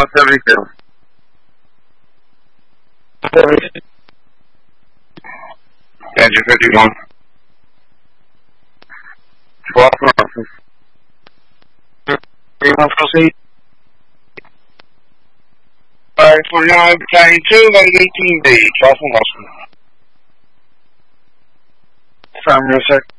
72. 51. 12 North. 31 proceed. 29 Battalion 2, like 18B, Charleston, Washington. Affirmative, sir.